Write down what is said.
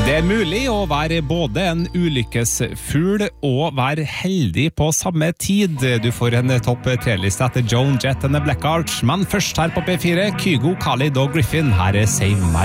Det mulig å være både en ulykkesfugl og være heldig på samme tid. Du får en topp 3-liste etter Joan Jett and the Blackhearts, men først her på P4, Kygo, Khalid og Griffin. Her er Save My